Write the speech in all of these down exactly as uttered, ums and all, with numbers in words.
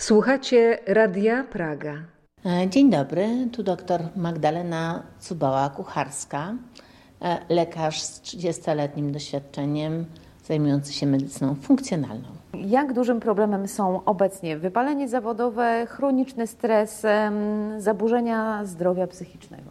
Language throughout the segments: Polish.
Słuchacie Radia Praga. Dzień dobry, tu doktor Magdalena Cubała-Kucharska, lekarz z trzydziestoletnim doświadczeniem zajmujący się medycyną funkcjonalną. Jak dużym problemem są obecnie wypalenie zawodowe, chroniczny stres, zaburzenia zdrowia psychicznego?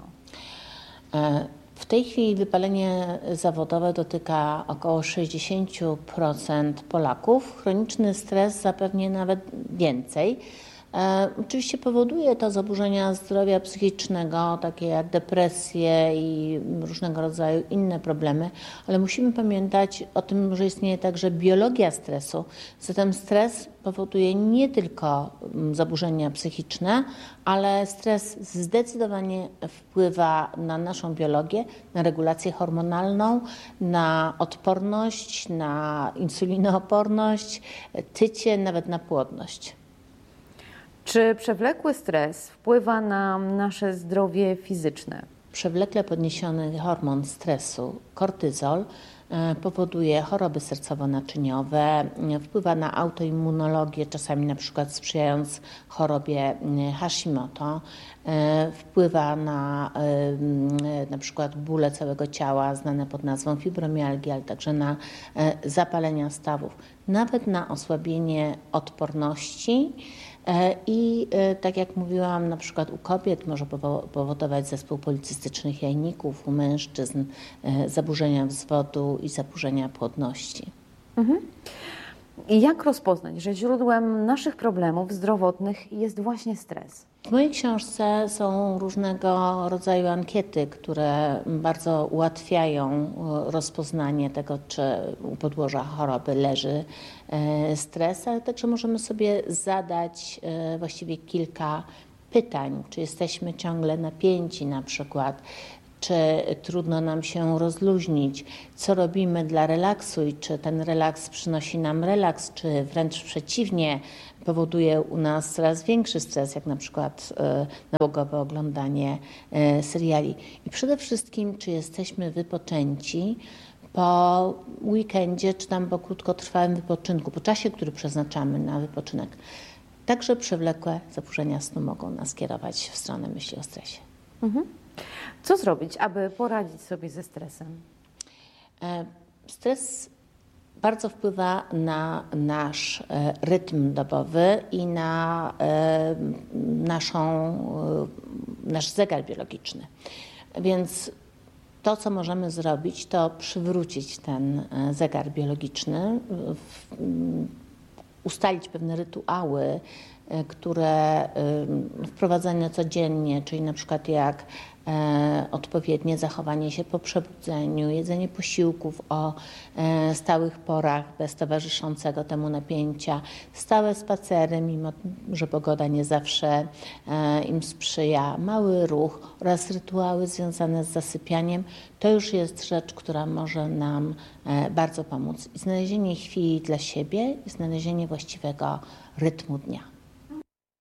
W tej chwili wypalenie zawodowe dotyka około sześćdziesiąt procent Polaków. Chroniczny stres zapewne nawet więcej. E, oczywiście powoduje to zaburzenia zdrowia psychicznego, takie jak depresje i różnego rodzaju inne problemy, ale musimy pamiętać o tym, że istnieje także biologia stresu. Zatem stres powoduje nie tylko zaburzenia psychiczne, ale stres zdecydowanie wpływa na naszą biologię, na regulację hormonalną, na odporność, na insulinooporność, tycie, nawet na płodność. Czy przewlekły stres wpływa na nasze zdrowie fizyczne? Przewlekle podniesiony hormon stresu, kortyzol, powoduje choroby sercowo-naczyniowe, wpływa na autoimmunologię, czasami na przykład sprzyjając chorobie Hashimoto, wpływa na na przykład bóle całego ciała znane pod nazwą fibromialgii, ale także na zapalenia stawów, nawet na osłabienie odporności. I tak jak mówiłam, na przykład u kobiet może powodować zespół policystycznych jajników, u mężczyzn zaburzenia wzwodu i zaburzenia płodności. Mhm. I jak rozpoznać, że źródłem naszych problemów zdrowotnych jest właśnie stres? W mojej książce są różnego rodzaju ankiety, które bardzo ułatwiają rozpoznanie tego, czy u podłoża choroby leży stres, ale także możemy sobie zadać właściwie kilka pytań, czy jesteśmy ciągle napięci na przykład, czy trudno nam się rozluźnić, co robimy dla relaksu i czy ten relaks przynosi nam relaks, czy wręcz przeciwnie, powoduje u nas coraz większy stres, jak na przykład nałogowe oglądanie seriali. I przede wszystkim, czy jesteśmy wypoczęci po weekendzie, czy tam po krótkotrwałym wypoczynku, po czasie, który przeznaczamy na wypoczynek. Także przewlekłe zaburzenia snu mogą nas kierować w stronę myśli o stresie. Mhm. Co zrobić, aby poradzić sobie ze stresem? Stres bardzo wpływa na nasz rytm dobowy i na naszą, nasz zegar biologiczny. Więc to, co możemy zrobić, to przywrócić ten zegar biologiczny, ustalić pewne rytuały, które wprowadzane codziennie, czyli na przykład jak e, odpowiednie zachowanie się po przebudzeniu, jedzenie posiłków o e, stałych porach bez towarzyszącego temu napięcia, stałe spacery, mimo że pogoda nie zawsze e, im sprzyja, mały ruch oraz rytuały związane z zasypianiem, to już jest rzecz, która może nam e, bardzo pomóc. I znalezienie chwili dla siebie i znalezienie właściwego rytmu dnia.